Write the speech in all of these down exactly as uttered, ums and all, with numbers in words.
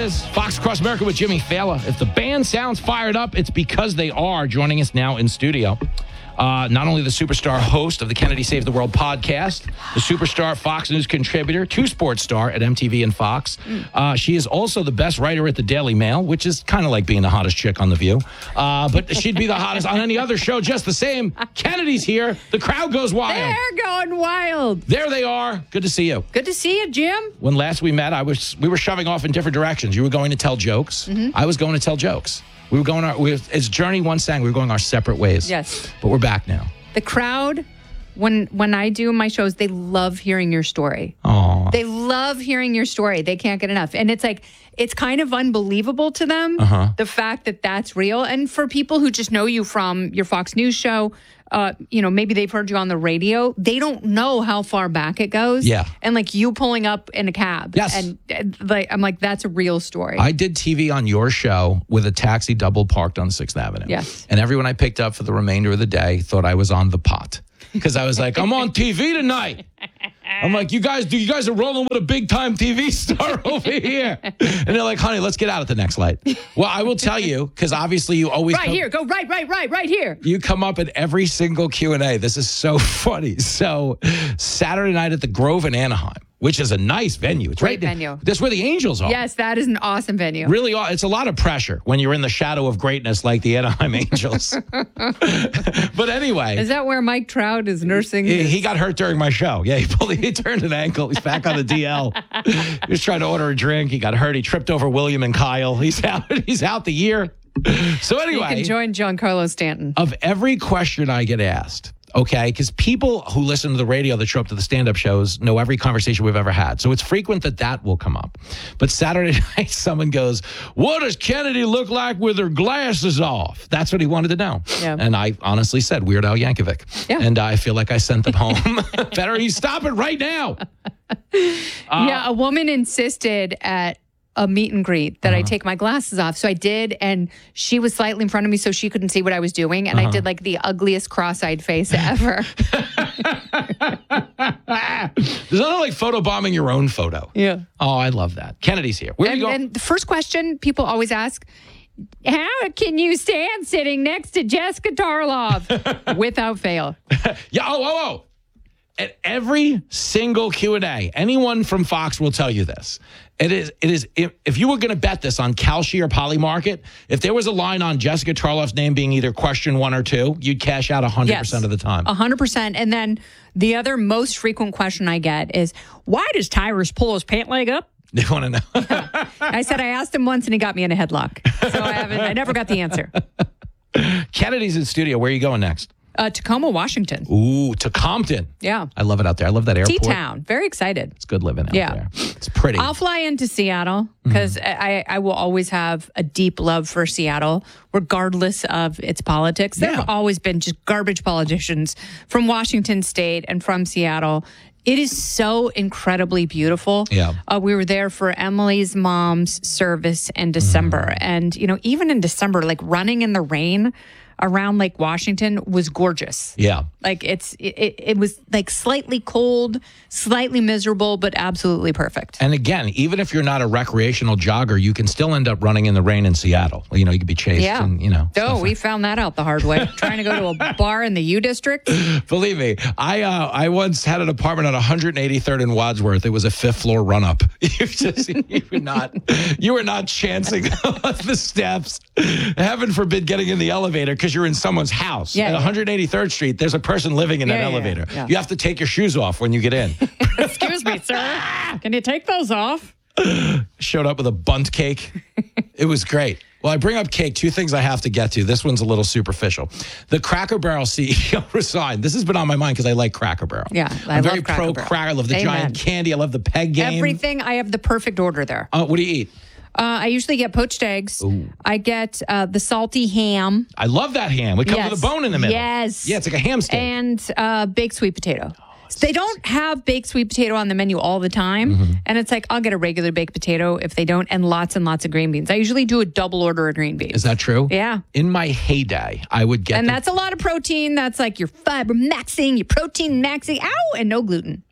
is. Fox Across America with Jimmy Fallon. If the band sounds fired up, it's because they are. Joining us now in studio. Uh, not only the superstar host of the Kennedy Save the World podcast, the superstar Fox News contributor, two sports star at M T V and Fox. Uh, she is also the best writer at the Daily Mail, which is kind of like being the hottest chick on The View. Uh, but she'd be the hottest on any other show just the same. Kennedy's here. The crowd goes wild. They're going wild. There they are. Good to see you. Good to see you, Jim. When last we met, I was we were shoving off in different directions. You were going to tell jokes. Mm-hmm. I was going to tell jokes. We were going our, we, as Journey once sang, we were going our separate ways. Yes. But we're back now. The crowd, when when I do my shows, they love hearing your story. Aww. They love hearing your story. They can't get enough. And it's like, it's kind of unbelievable to them, uh-huh. the fact that that's real. And for people who just know you from your Fox News show, uh, you know, maybe they've heard you on the radio. They don't know how far back it goes. Yeah. And like you pulling up in a cab. Yes. And uh, like, I'm like, that's a real story. I did T V on your show with a taxi double parked on sixth Avenue. Yes. And everyone I picked up for the remainder of the day thought I was on the pot. Because I was like, I'm on T V tonight. I'm like, you guys, do you guys are rolling with a big time T V star over here? And they're like, honey, let's get out at the next light. Well, I will tell you, because obviously you always right come, here, go right, right, right, right here. You come up in every single Q and A. This is so funny. So Saturday night at the Grove in Anaheim, which is a nice venue. It's Great right venue. That's where the Angels are. Yes, that is an awesome venue. Really, it's a lot of pressure when you're in the shadow of greatness like the Anaheim Angels. But anyway. Is that where Mike Trout is nursing? He, his- he got hurt during my show. Yeah, he, pulled, he turned an ankle. He's back on the D L. He was trying to order a drink. He got hurt. He tripped over William and Kyle. He's out. He's out the year. So anyway. You can join Giancarlo Stanton. Of every question I get asked, okay, because people who listen to the radio that show up to the stand-up shows know every conversation we've ever had. So it's frequent that that will come up. But Saturday night, someone goes, what does Kennedy look like with her glasses off? That's what he wanted to know. Yeah. And I honestly said, Weird Al Yankovic. Yeah. And I feel like I sent them home. Better you stop it right now. Uh, yeah, a woman insisted at a meet and greet that uh-huh. I take my glasses off. So I did, and she was slightly in front of me so she couldn't see what I was doing. And uh-huh. I did like the ugliest cross-eyed face ever. There's nothing like photobombing your own photo. Yeah. Oh, I love that. Kennedy's here. Where are And, you going? and the first question people always ask, how can you stand sitting next to Jessica Tarlov? Without fail. Yeah. Oh, oh, oh. At every single Q and A, anyone from Fox will tell you this. It is, it is. If, if you were going to bet this on Kalshi or Polymarket, if there was a line on Jessica Tarlov's name being either question one or two, you'd cash out one hundred percent Yes, of the time. one hundred percent. And then the other most frequent question I get is, why does Tyrus pull his pant leg up? They want to know. I said I asked him once and he got me in a headlock. So I haven't. I never got the answer. Kennedy's in studio. Where are you going next? Uh, Tacoma, Washington. Ooh, to Compton. Yeah. I love it out there. I love that airport. T-Town. Very excited. It's good living out Yeah. there. It's pretty. I'll fly into Seattle because mm-hmm. I, I will always have a deep love for Seattle, regardless of its politics. There Yeah. have always been just garbage politicians from Washington State and from Seattle. It is so incredibly beautiful. Yeah. Uh, we were there for Emily's mom's service in December. Mm. And, you know, even in December, like running in the rain around Lake Washington was gorgeous. Yeah. Like it's it, it was like slightly cold, slightly miserable, but absolutely perfect. And again, even if you're not a recreational jogger, you can still end up running in the rain in Seattle. You know, you could be chased. Yeah. And, you know. Oh, we found that out the hard way. Trying to go to a bar in the U District. Believe me, I uh, I once had an apartment on one hundred eighty-third in Wadsworth. It was a fifth floor run up. You just you were not you were not chancing up the steps. Heaven forbid getting in the elevator because you're in someone's house. Yeah, At yeah. one hundred eighty-third Street, there's a person living in Yeah, that yeah, elevator. yeah. You have to take your shoes off when you get in. Excuse me, sir. Can you take those off? Showed up with a bunt cake. It was great. Well, I bring up cake. Two things I have to get to. This one's a little superficial. The Cracker Barrel C E O resigned. This has been on my mind because I like Cracker Barrel. Yeah, I I'm love very Cracker pro Barrel. Cracker. I love the Amen. giant candy. I love the peg game. Everything. I have the perfect order there. Uh, what do you eat? Uh, I usually get poached eggs. Ooh. I get uh, the salty ham. I love that ham. It comes Yes. with a bone in the middle. Yes. Yeah, it's like a ham steak. And uh, baked sweet potato. They don't have baked sweet potato on the menu all the time. Mm-hmm. And it's like, I'll get a regular baked potato if they don't, and lots and lots of green beans. I usually do a double order of green beans. Is that true? Yeah. In my heyday, I would get And the- that's a lot of protein. That's like your fiber maxing, your protein maxing. Ow! And no gluten.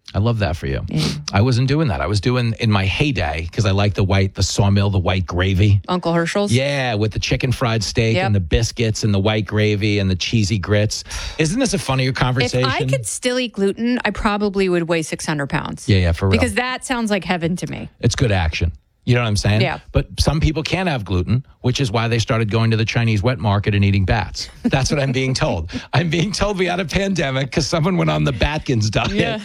I love that for you. Yeah. I wasn't doing that. I was doing in my heyday because I like the white, the sawmill, the white gravy. Uncle Herschel's? Yeah, with the chicken fried steak yep. and the biscuits and the white gravy and the cheesy grits. Isn't this a funnier conversation? If I could still eat gluten, I probably would weigh six hundred pounds. Yeah, yeah, for real. Because that sounds like heaven to me. It's good action. You know what I'm saying? Yeah. But some people can't have gluten, which is why they started going to the Chinese wet market and eating bats. That's what I'm being told. I'm being told we had a pandemic because someone went on the Batkins diet. Yeah.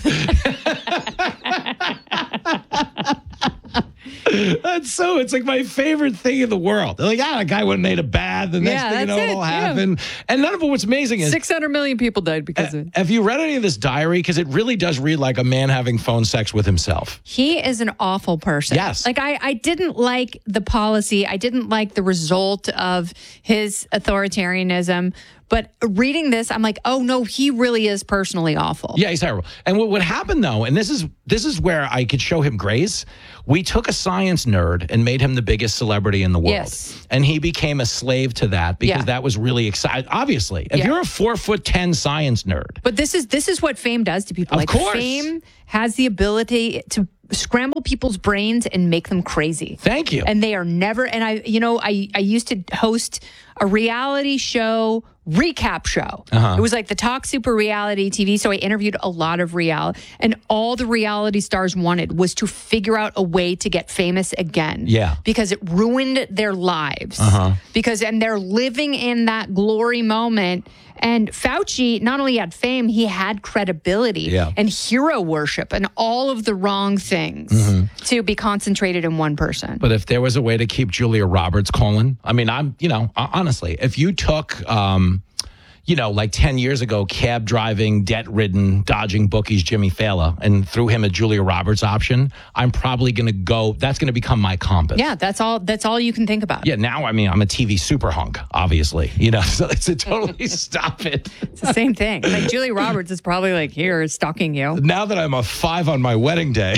That's so, it's like my favorite thing in the world. They're like, ah, a guy went and ate a bat. The next yeah, thing you know, it. it'll yeah. happen. And none of it, what's amazing is six hundred million people died because uh, of it. Have you read any of this diary? Because it really does read like a man having phone sex with himself. He is an awful person. Yes. Like, I, I didn't like the policy. I didn't like the result of his authoritarianism. But reading this, I'm like, oh, no, he really is personally awful. Yeah, he's terrible. And what, what happened, though, and this is this is where I could show him grace, we took a science nerd and made him the biggest celebrity in the world. Yes. And he became a slave to that because Yeah. that was really exciting. Obviously, if Yeah. you're a four foot ten science nerd. But this is this is what fame does to people. Of like course. Fame has the ability to scramble people's brains and make them crazy. Thank you. And they are never, and I, you know, I, I used to host a reality show recap show. Uh-huh. It was like the Talk Super reality T V. So I interviewed a lot of reality, and all the reality stars wanted was to figure out a way to get famous again. Yeah. Because it ruined their lives. Uh-huh. Because, and they're living in that glory moment. And Fauci not only had fame, he had credibility Yeah. and hero worship and all of the wrong things Mm-hmm. to be concentrated in one person. But if there was a way to keep Julia Roberts calling, I mean, I'm, you know, honestly, if you took, um, you know, like ten years ago, cab driving, debt ridden, dodging bookies, Jimmy Fallon, and threw him a Julia Roberts option, I'm probably going to go, that's going to become my compass. Yeah, that's all. That's all you can think about. Yeah, now, I mean, I'm a T V super hunk, obviously, you know, so it's a totally stop it. It's the same thing. Like Julia Roberts is probably like here stalking you. Now that I'm a five on my wedding day,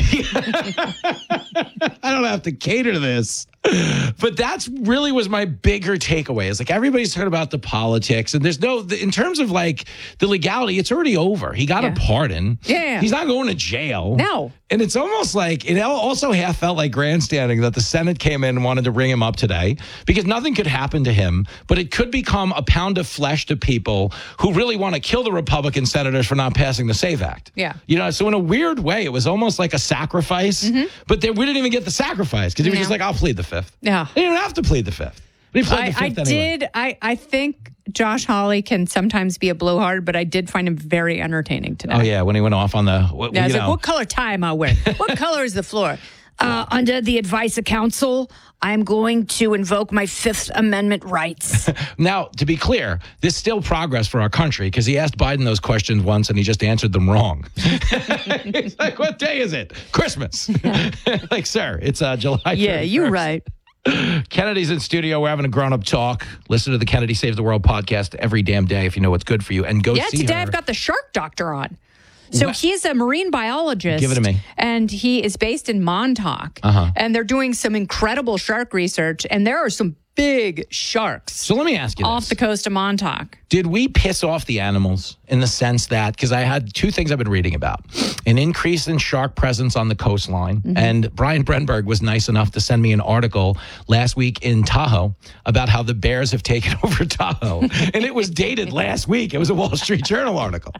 I don't have to cater to this. But that's really was my bigger takeaway. It's like everybody's talking about the politics, and there's no, in terms of like the legality, it's already over. He got Yeah. a pardon. Yeah. He's not going to jail. No. And it's almost like, it also half felt like grandstanding that the Senate came in and wanted to bring him up today because nothing could happen to him, but it could become a pound of flesh to people who really want to kill the Republican senators for not passing the SAVE Act. Yeah. You know, so in a weird way, it was almost like a sacrifice, Mm-hmm. but they, we didn't even get the sacrifice because he was Yeah. just like, I'll plead the fifth. Yeah. He didn't have to plead the fifth. But he pled I, the I fifth anyway. did. I, I think Josh Hawley can sometimes be a blowhard, but I did find him very entertaining today. Oh, yeah, when he went off on the... What, Yeah, I was you like, know. what color tie am I wearing? What color is the floor? Uh, under the advice of counsel, I'm going to invoke my Fifth Amendment rights. Now, to be clear, there's still progress for our country because he asked Biden those questions once and he just answered them wrong. He's like, what day is it? Christmas. Like, sir, it's uh, July Yeah, you're thirty-first. right. Kennedy's in studio. We're having a grown-up talk. Listen to the Kennedy Save the World podcast every damn day if you know what's good for you. And go Yeah, see today her. I've got the shark doctor on. So What? he's a marine biologist. Give it to me. And he is based in Montauk. Uh-huh. And they're doing some incredible shark research. And there are some big sharks So let me ask you off this. the coast of Montauk. Did we piss off the animals in the sense that, because I had two things I've been reading about, an increase in shark presence on the coastline. Mm-hmm. And Brian Brenberg was nice enough to send me an article last week in Tahoe about how the bears have taken over Tahoe. And it was dated last week. It was a Wall Street Journal article.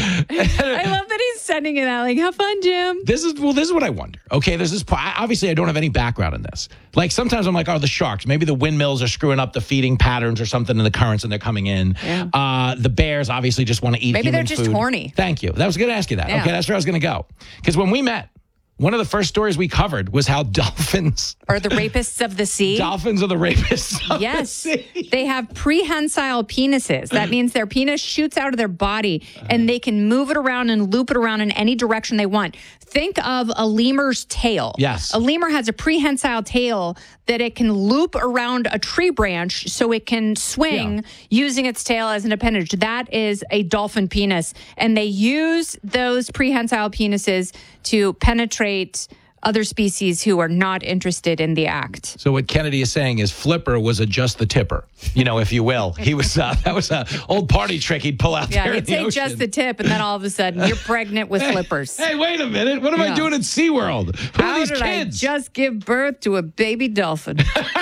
I love that he's sending it out like, have fun, Jim. This is, well, this is what I wonder. Okay, there's this, part- obviously I don't have any background in this. Like sometimes I'm like, oh, the sharks, maybe the windmills are screwing up the feeding patterns or something in the currents and they're coming in. Yeah. Uh, the bears obviously just want to eat Maybe human they're just food. horny. Thank you. That was going to ask you that. Yeah. Okay, that's where I was going to go. Because when we met, one of the first stories we covered was how dolphins, Or the rapists of the sea. dolphins are the rapists of Yes. the sea. They have prehensile penises. That means their penis shoots out of their body and they can move it around and loop it around in any direction they want. Think of a lemur's tail. Yes. A lemur has a prehensile tail that it can loop around a tree branch so it can swing Yeah. using its tail as an appendage. That is a dolphin penis. And they use those prehensile penises to penetrate other species who are not interested in the act. So what Kennedy is saying is Flipper was a just the tipper, you know, if you will. He was uh, that was a old party trick he'd pull out Yeah, there he'd in the say ocean. just the tip, and then all of a sudden you're pregnant with hey, flippers. Hey, wait a minute. What am Yeah. I doing at SeaWorld? Who How are these did kids? I just give birth to a baby dolphin?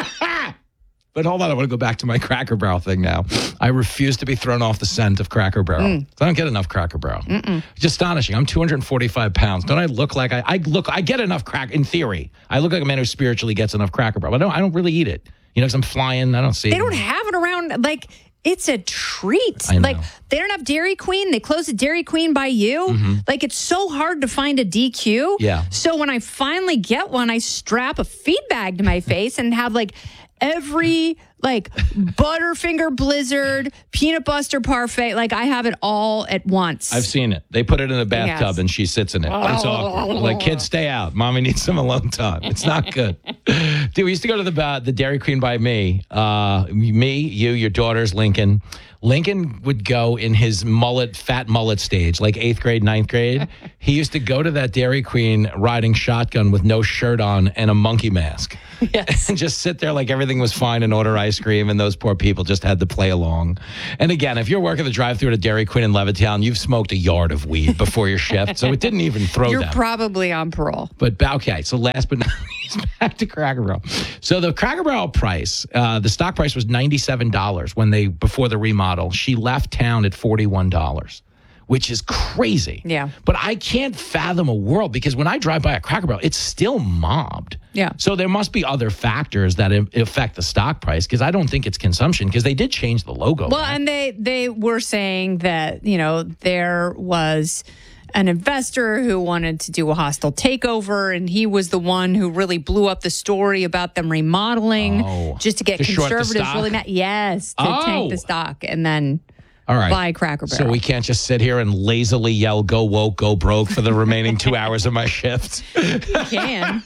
But hold on, I want to go back to my Cracker Barrel thing now. I refuse to be thrown off the scent of Cracker Barrel. Mm. I don't get enough Cracker Barrel. Mm-mm. It's astonishing. I'm two hundred forty-five pounds. Don't I look like I, I look? I get enough crack in theory. I look like a man who spiritually gets enough Cracker Barrel. But I don't. I don't really eat it. You know, because I'm flying. I don't see. They it. don't have it around. Like, it's a treat. I know. Like, they don't have Dairy Queen. They closed a Dairy Queen by you. Mm-hmm. Like, it's so hard to find a D Q. Yeah. So when I finally get one, I strap a feed bag to my face and have like every like Butterfinger Blizzard, Peanut Buster Parfait. Like, I have it all at once. I've seen it. They put it in a bathtub Yes. and she sits in it. It's awkward. Like, kids, stay out. Mommy needs some alone time. It's not good. Dude, we used to go to the uh, the Dairy Queen by me. Uh, me, you, your daughters, Lincoln. Lincoln would go in his mullet, fat mullet stage, like eighth grade, ninth grade. He used to go to that Dairy Queen riding shotgun with no shirt on and a monkey mask. Yes. And just sit there like everything was fine and order ice cream, and those poor people just had to play along. And again, if you're working the drive-thru at a Dairy Queen in Levittown, you've smoked a yard of weed before your shift, so it didn't even throw You're them. probably on parole. But okay, so last but not least, back to Cracker Barrel. So the Cracker Barrel price, uh, the stock price was ninety-seven dollars when they before the remodel. She left town at forty-one dollars, which is crazy. Yeah. But I can't fathom a world, because when I drive by a Cracker Barrel, it's still mobbed. Yeah. So there must be other factors that im- affect the stock price, because I don't think it's consumption, because they did change the logo. Well, right? and they they were saying that, you know, there was an investor who wanted to do a hostile takeover, and he was the one who really blew up the story about them remodeling Oh, just to get to short the conservatives stock? really mad. Yes, to Oh. tank the stock and then All right. buy Cracker Barrel. So we can't just sit here and lazily yell, go woke, go broke for the remaining two hours of my shift. can.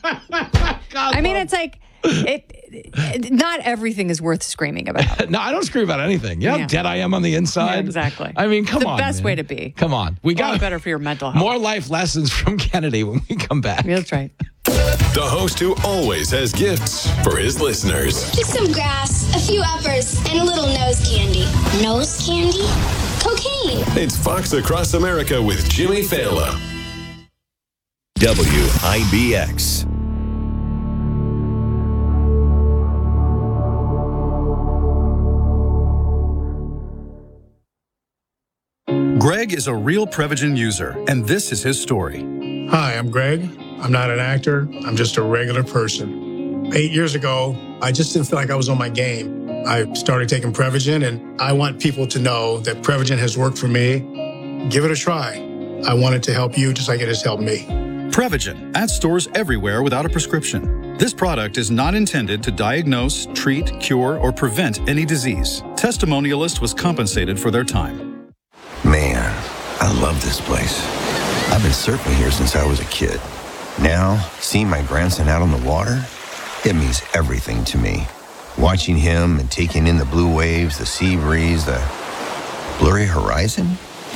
I mean, it's like it, it. Not everything is worth screaming about. No, I don't scream about anything. You know how Yeah. dead I am on the inside? Yeah, exactly. I mean, come the on. best man. way to be. Come on. We All got better for your mental health. more life lessons from Kennedy when we come back. That's right. The host who always has gifts for his listeners. Just some grass, a few uppers, and a little nose candy. Nose candy? Cocaine. It's Fox Across America with Jimmy Fallon. W I B X. Greg is a real Prevagen user, and this is his story. Hi, I'm Greg. I'm not an actor. I'm just a regular person. Eight years ago, I just didn't feel like I was on my game. I started taking Prevagen, and I want people to know that Prevagen has worked for me. Give it a try. I want it to help you just like it has helped me. Prevagen at stores everywhere without a prescription. This product is not intended to diagnose, treat, cure, or prevent any disease. Testimonialist was compensated for their time. Man, I love this place. I've been surfing here since I was a kid. Now, seeing my grandson out on the water, it means everything to me. Watching him and taking in the blue waves, the sea breeze, the blurry horizon.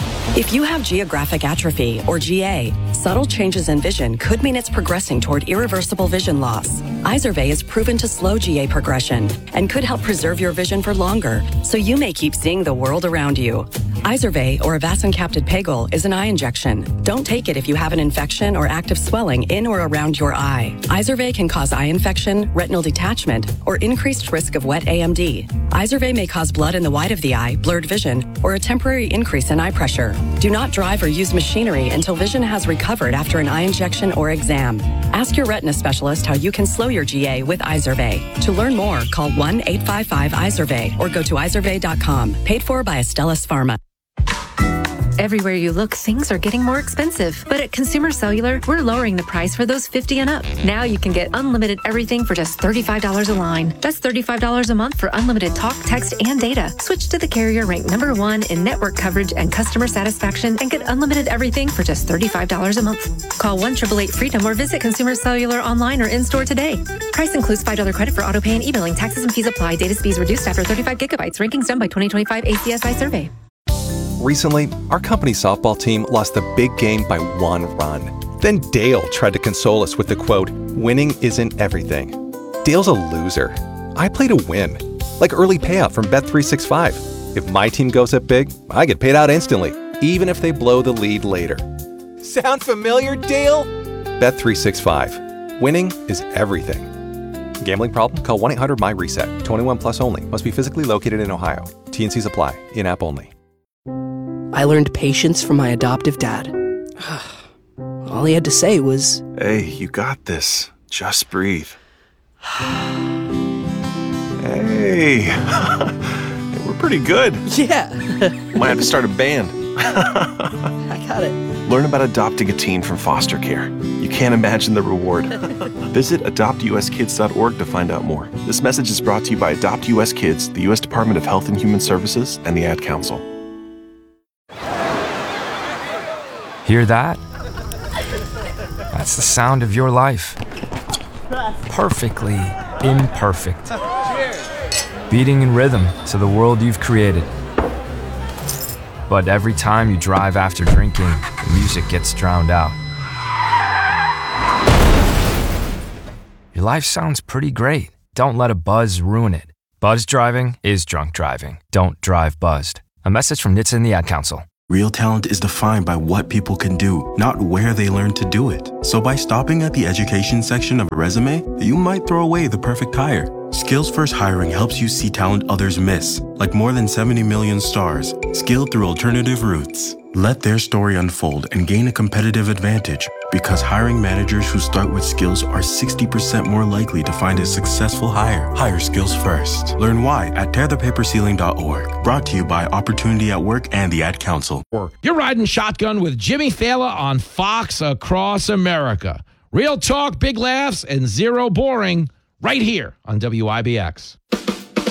If you have geographic atrophy, or G A, subtle changes in vision could mean it's progressing toward irreversible vision loss. Izervay is proven to slow G A progression and could help preserve your vision for longer, so you may keep seeing the world around you. Izervay, or avacincaptad pegol, is an eye injection. Don't take it if you have an infection or active swelling in or around your eye. Izervay can cause eye infection, retinal detachment, or increased risk of wet A M D. Izervay may cause blood in the white of the eye, blurred vision, or a temporary increase in eye pressure. Do not drive or use machinery until vision has recovered after an eye injection or exam. Ask your retina specialist how you can slow your G A with Izervay. To learn more, call one eight five five Izervay or go to izervay dot com. Paid for by Astellas Pharma. Everywhere you look, things are getting more expensive. But at Consumer Cellular, we're lowering the price for those fifty and up. Now you can get unlimited everything for just thirty-five dollars a line. That's thirty-five dollars a month for unlimited talk, text, and data. Switch to the carrier ranked number one in network coverage and customer satisfaction and get unlimited everything for just thirty-five dollars a month. Call one eight eight eight freedom or visit Consumer Cellular online or in-store today. Price includes five dollars credit for auto pay and e-billing. Taxes and fees apply. Data speeds reduced after thirty-five gigabytes. Rankings done by twenty twenty-five A C S I survey. Recently, our company softball team lost the big game by one run. Then Dale tried to console us with the quote, "Winning isn't everything." Dale's a loser. I play to win. Like early payout from Bet three sixty-five. If my team goes up big, I get paid out instantly, even if they blow the lead later. Sound familiar, Dale? Bet three sixty-five. Winning is everything. Gambling problem? Call one eight hundred M Y reset. twenty-one plus only. Must be physically located in Ohio. T N Cs apply. In-app only. I learned patience from my adoptive dad. All he had to say was, "Hey, you got this. Just breathe." Hey, we're pretty good. Yeah. Might have to start a band. I got it. Learn about adopting a teen from foster care. You can't imagine the reward. Visit adopt u s kids dot org to find out more. This message is brought to you by Adopt U S Kids, the U S Department of Health and Human Services, and the Ad Council. Hear that? That's the sound of your life. Perfectly imperfect. Beating in rhythm to the world you've created. But every time you drive after drinking, the music gets drowned out. Your life sounds pretty great. Don't let a buzz ruin it. Buzz driving is drunk driving. Don't drive buzzed. A message from N H T S A and the Ad Council. Real talent is defined by what people can do, not where they learn to do it. So by stopping at the education section of a resume, you might throw away the perfect hire. Skills First Hiring helps you see talent others miss, like more than seventy million stars, skilled through alternative routes. Let their story unfold and gain a competitive advantage, because hiring managers who start with skills are sixty percent more likely to find a successful hire. Hire skills first. Learn why at tear the paper ceiling dot org. Brought to you by Opportunity at Work and the Ad Council. You're riding shotgun with Jimmy Fallon on Fox Across America. Real talk, big laughs, and zero boring right here on W I B X.